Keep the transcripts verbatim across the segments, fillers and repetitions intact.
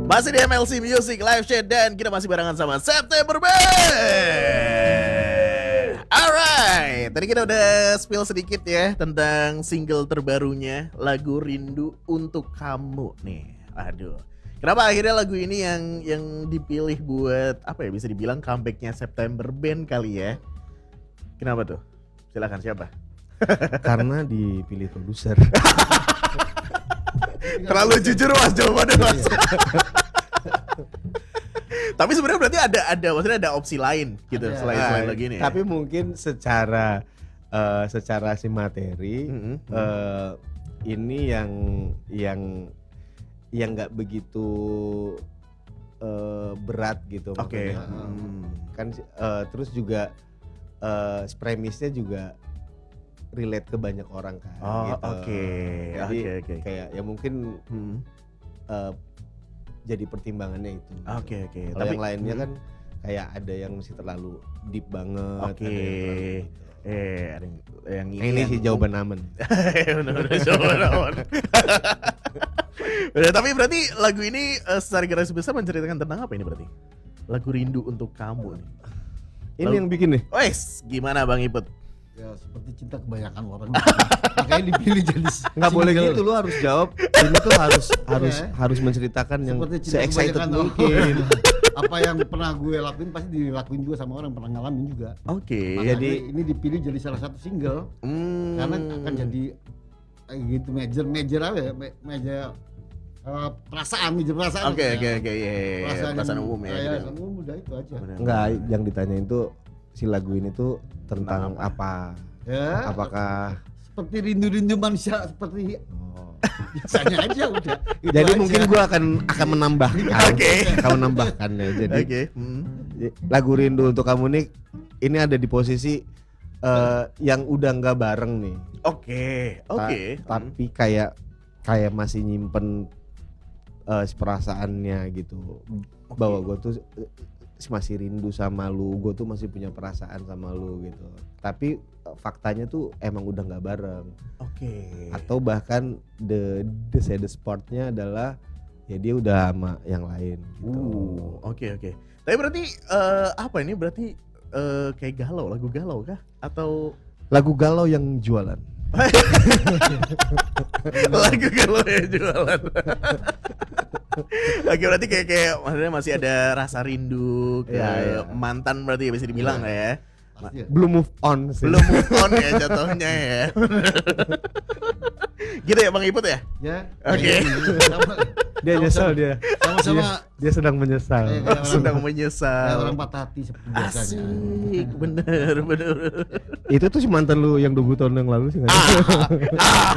Masih di M L C Music Live Chat dan kita masih barengan sama September Band. Alright, tadi kita udah spill sedikit ya tentang single terbarunya, lagu Rindu Untuk Kamu nih. Aduh, kenapa akhirnya lagu ini yang yang dipilih buat apa ya, bisa dibilang comebacknya September Band kali ya? Kenapa tuh? Silakan, siapa? Karena dipilih produser. Terlalu jujur mas jawabannya mas. Tapi sebenarnya berarti ada ada maksudnya ada opsi lain gitu ada. selain selain lagi ini. Tapi ya? Mungkin secara uh, secara si materi mm-hmm. uh, ini yang yang yang nggak begitu uh, berat gitu. Oke. Okay. Hmm. Kan uh, terus juga uh, premisnya juga relate ke banyak orang kan. Oh gitu. oke. Okay. Jadi okay, okay. kayak ya mungkin hmm. uh, jadi pertimbangannya itu. Oke okay, oke. Okay. Kalau yang lainnya hmm. kan kayak ada yang masih terlalu deep banget. Oke. Okay. Eh ada yang ini. Ini sih jawaban aman. Benar-benar jawaban aman. Benar, tapi berarti lagu ini uh, secara garis besar menceritakan tentang apa ini berarti? Lagu Rindu Untuk Kamu nih. Ini lagu... yang bikin nih. Wes, gimana Bang Iput? Ya seperti cinta kebanyakan orang. Makanya dipilih jadi nggak boleh gitu, lu harus jawab. Ini tuh harus harus yeah. harus menceritakan yang se-excited mungkin. Apa yang pernah gue lakuin pasti dilakuin juga sama orang, pernah ngalamin juga. Oke. Okay. Jadi ini dipilih jadi salah satu single. Hmm. Karena akan jadi gitu major major apa ya? Major uh, perasaan, major perasaan. Oke oke oke ya. Perasaan umum ya. Ya, gitu. Umum udah itu aja. Enggak, yang ditanyain tuh si lagu ini tuh tentang apa? apa? Ya, apakah seperti rindu-rindu manusia seperti oh. biasanya aja udah. Jadi aja. Mungkin gue akan akan menambahkan, okay. akan menambahkan ya. Jadi okay. hmm. lagu Rindu Untuk Kamu nih, ini ada di posisi uh, yang udah nggak bareng nih. Oke, okay. oke. Okay. Ta- tapi kayak kayak masih nyimpen uh, perasaannya gitu. Okay. Bahwa gue tuh masih rindu sama lu, gue tuh masih punya perasaan sama lu gitu. Tapi faktanya tuh emang udah nggak bareng. Oke. Okay. Atau bahkan the the saddest partnya adalah ya dia udah sama yang lain. Gitu. Oke uh, oke. Okay, okay. Tapi berarti uh, apa ini? Berarti uh, kayak galau, lagu galau kah? Atau lagu galau yang jualan? Lagu galau yang jualan. Oke, berarti kayak kayak maksudnya masih ada rasa rindu ke ya, ya. mantan berarti ya bisa dibilang ya. ya. Ma- belum move on sih. Belum move on ya jatuhnya ya. Gitu ya Bang Iput ya? Ya. Oke. Okay. Dia nyesel dia. Sama-sama dia, dia sedang menyesal. Ya, oh, sedang menyesal. Kayak orang patah hati seperti biasanya. Asik, bener bener. Itu tuh si mantan lu yang dua puluh tahun yang lalu sih enggak? Ah.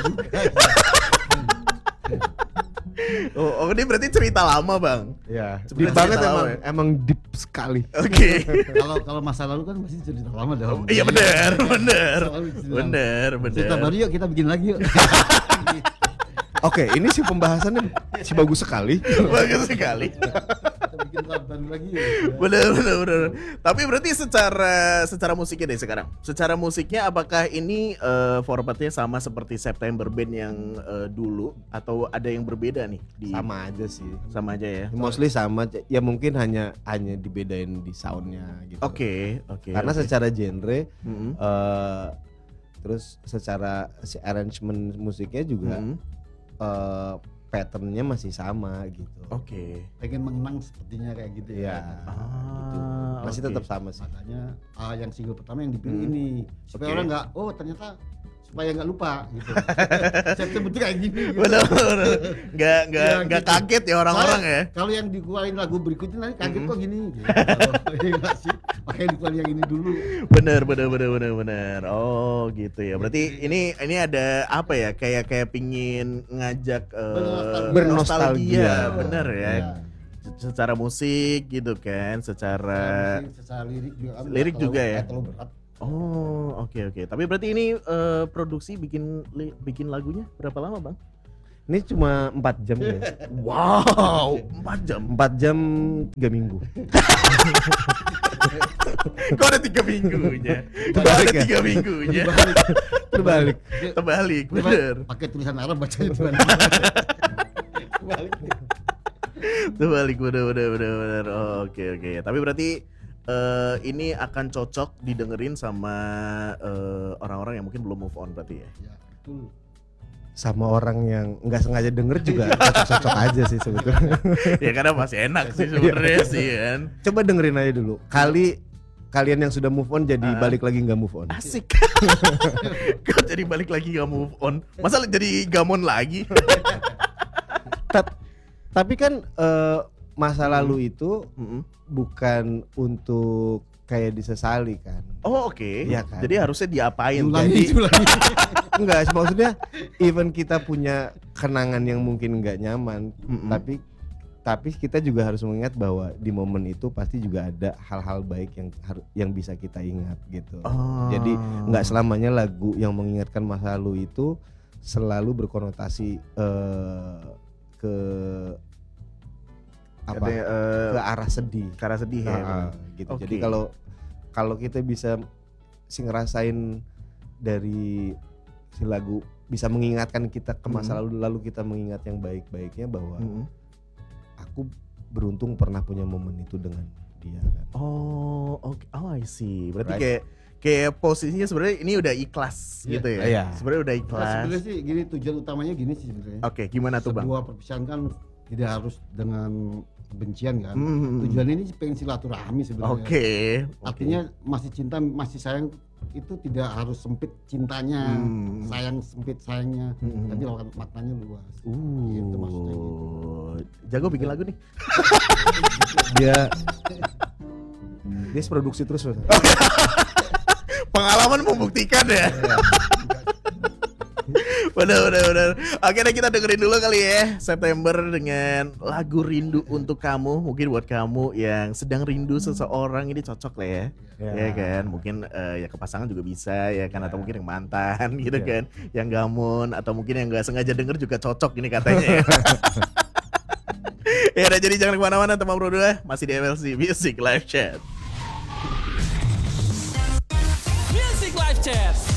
Oh, oh, ini berarti cerita lama bang? Ya, deep banget emang, ya? Emang deep sekali. Oke. Kalau kalau masa lalu kan masih cerita lama dong. Oh, iya benar, benar, benar, benar. Cerita baru yuk kita bikin lagi yuk. Oke, ini sih pembahasannya si bagus sekali. Bagus sekali. Kita bikin baru lagi yuk. Benar, benar, benar. Tapi berarti secara secara musiknya deh sekarang. Secara musiknya apakah ini uh, formatnya sama seperti September Band yang uh, dulu atau ada yang berbeda nih? Di... Sama aja sih. Sama aja ya. Mostly sama. Ya mungkin hanya hanya dibedain di soundnya gitu. Oke, okay, oke. Okay, Karena okay. secara genre, mm-hmm. uh, terus secara si arrangement musiknya juga. Mm-hmm. Uh, patternnya masih sama gitu. Oke. Okay. Pengen mengenang sepertinya kayak gitu ya. Ah, gitu. Masih okay. tetap sama sih. Makanya ah, yang single pertama yang dipilih hmm. ini supaya okay. orang nggak, oh ternyata supaya nggak lupa gitu. Saya betul kayak gini. Gitu. Benar, benar. Nggak nggak ya, nggak gitu. Kaget ya orang-orang ya. Kalau yang dikeluarin lagu berikutnya nanti kaget mm-hmm. kok gini. Gitu. Nggak sih. Makanya dikeluarin yang ini dulu. Benar, benar, benar, benar, benar. Oh gitu ya. Berarti ini ini ada apa ya? Kayak kayak pingin ngajak uh, bernostalgia, benar ya. ya. Secara musik gitu kan, secara musik, secara lirik juga. Lirik terlalu, juga ya. Terlalu berat. Oh oke okay, oke. Okay. Tapi berarti ini uh, produksi bikin li, bikin lagunya berapa lama bang? Ini cuma empat jam ya. Wow, empat jam. empat jam tiga minggu. Kok ada tiga minggunya? Terbalik ada ya? Tiga minggunya. Terbalik. Terbalik, bener. Pakai tulisan Arab bacanya terbalik. Terbalik, bener bener bener bener. Oh, oke oke. Tapi berarti eh, ini akan cocok didengerin sama eh, orang-orang yang mungkin belum move on berarti ya. Ya, betul. Sama orang yang nggak sengaja denger juga cocok-cocok aja sih sebetulnya. Ya karena masih enak sih sebenarnya sih kan. Coba dengerin aja dulu. Kali kalian yang sudah move on jadi Ah. balik lagi nggak move on. Asik. Kok jadi balik lagi gak move on? Masa jadi gamon lagi? Ta- Tapi kan eh, masa lalu itu Mm-mm. bukan untuk kayak disesali kan. Oh oke. Iya kan? Jadi harusnya diapain? Ulangi, Jadi- ulangi. Enggak, maksudnya even kita punya kenangan yang mungkin nggak nyaman, Mm-mm. tapi tapi kita juga harus mengingat bahwa di momen itu pasti juga ada hal-hal baik yang har- yang bisa kita ingat gitu. Oh. Jadi nggak selamanya lagu yang mengingatkan masa lalu itu selalu berkonotasi eh, ke apa? Katanya, eh, Ke arah sedih. karena sedih ya. Ah, gitu. Oke. Jadi kalau kalau kita bisa sih ngerasain dari si lagu bisa mengingatkan kita ke masa Mm. lalu, lalu kita mengingat yang baik-baiknya bahwa Mm-mm. aku beruntung pernah punya momen itu dengan dia kan. Oh, oke. Oh, I see. Berarti Right. kayak kayak posisinya sebenarnya ini udah ikhlas Iya. gitu ya. Iya. Sebenarnya udah Nah, ikhlas. sebenarnya sih gini, tujuan utamanya gini sih sebenarnya. Oke, gimana tuh, Bang? Sebuah perpisahan kan tidak harus dengan kebencian kan. Hmm. Tujuan ini pengen silaturahmi sebenarnya. Oke. Artinya masih cinta, masih sayang itu tidak harus sempit cintanya, Hmm. sayang sempit sayangnya, Hmm. tapi lawan maknanya luas. Uh, Gitu maksudnya gitu. Jago bikin lagu nih. Dia dia produksi terus Mas. Pengalaman membuktikan ya. Benar, benar, benar. Oke, deh kita dengerin dulu kali ya September dengan lagu Rindu Untuk Kamu. Mungkin buat kamu yang sedang rindu seseorang ini cocok lah ya. Ya kan, mungkin eh, ya ke pasangan juga bisa ya kan, atau mungkin yang mantan gitu Ya. kan, yang gamon atau mungkin yang nggak sengaja denger juga cocok ini katanya. Ya, ya udah, jadi jangan kemana-mana teman bro dua, masih di M L C Music Live Chat. Music Live Chat.